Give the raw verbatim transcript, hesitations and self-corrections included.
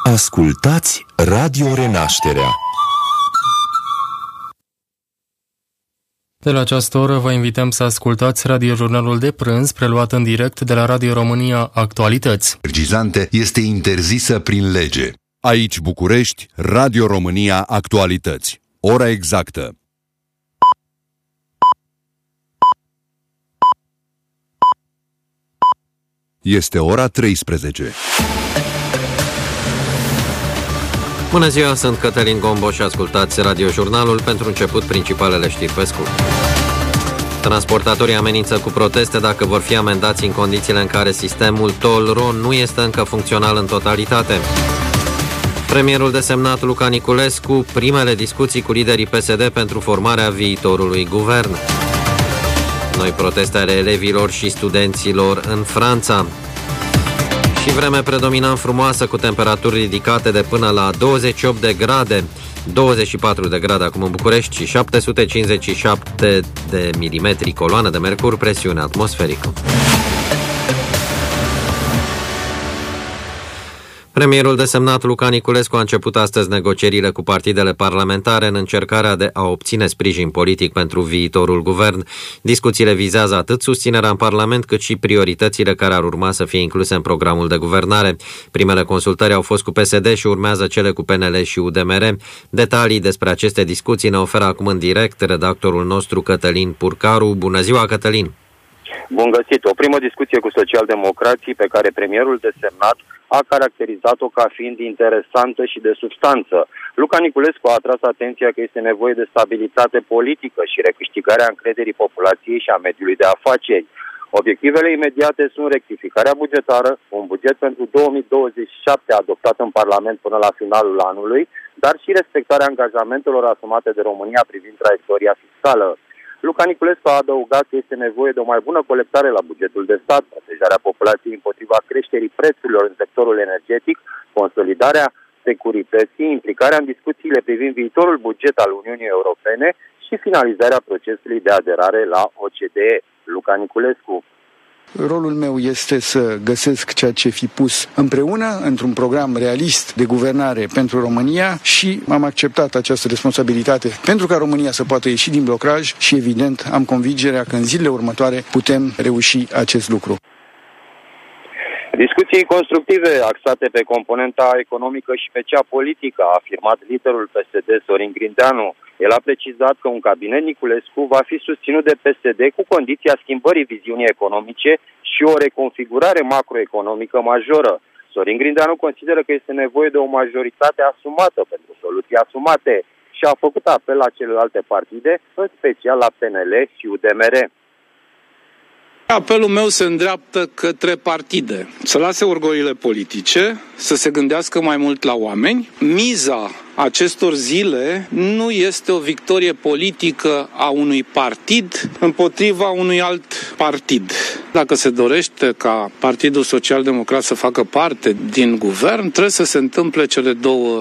Ascultați Radio Renașterea. De la această oră vă invităm să ascultați radiojurnalul de prânz preluat în direct de la Radio România Actualități. Energizante este interzisă prin lege. Aici București, Radio România Actualități. Ora exactă. Este ora treisprezece. Bună ziua, sunt Cătălin Gombo și ascultați radiojurnalul. Pentru început, principalele știri pe scurt. Transportatorii amenință cu proteste dacă vor fi amendați în condițiile în care sistemul Toll-Ro nu este încă funcțional în totalitate. Premierul desemnat Luca Niculescu, primele discuții cu liderii P S D pentru formarea viitorului guvern. Noi proteste ale elevilor și studenților în Franța. Și vreme predominant frumoasă cu temperaturi ridicate de până la douăzeci și opt de grade, douăzeci și patru de grade acum în București și șapte sute cincizeci și șapte de milimetri coloană de mercur, presiune atmosferică. Premierul desemnat Luca Niculescu a început astăzi negocierile cu partidele parlamentare în încercarea de a obține sprijin politic pentru viitorul guvern. Discuțiile vizează atât susținerea în Parlament, cât și prioritățile care ar urma să fie incluse în programul de guvernare. Primele consultări au fost cu P S D și urmează cele cu P N L și U D M R. Detalii despre aceste discuții ne oferă acum în direct redactorul nostru Cătălin Purcaru. Bună ziua, Cătălin! Bun găsit! O primă discuție cu socialdemocrații pe care premierul desemnat a caracterizat-o ca fiind interesantă și de substanță. Luca Niculescu a atras atenția că este nevoie de stabilitate politică și recâștigarea încrederii populației și a mediului de afaceri. Obiectivele imediate sunt rectificarea bugetară, un buget pentru două mii douăzeci și șapte adoptat în Parlament până la finalul anului, dar și respectarea angajamentelor asumate de România privind traiectoria fiscală. Luca Niculescu a adăugat că este nevoie de o mai bună colectare la bugetul de stat, protejarea populației împotriva creșterii prețurilor în sectorul energetic, consolidarea securității, implicarea în discuțiile privind viitorul buget al Uniunii Europene și finalizarea procesului de aderare la O C D E. Luca Niculescu. Rolul meu este să găsesc ceea ce fi pus împreună într-un program realist de guvernare pentru România și am acceptat această responsabilitate pentru ca România să poată ieși din blocaj și, evident, am convingerea că în zilele următoare putem reuși acest lucru. Discuții constructive axate pe componenta economică și pe cea politică, a afirmat liderul P S D Sorin Grindeanu. El a precizat că un cabinet Niculescu va fi susținut de P S D cu condiția schimbării viziunii economice și o reconfigurare macroeconomică majoră. Sorin Grindeanu consideră că este nevoie de o majoritate asumată pentru soluții asumate și a făcut apel la celelalte partide, în special la P N L și U D M R. Apelul meu se îndreaptă către partide, să lase orgoliile politice, să se gândească mai mult la oameni. Miza acestor zile nu este o victorie politică a unui partid împotriva unui alt partid. Dacă se dorește ca Partidul Social Democrat să facă parte din guvern, trebuie să se întâmple cele două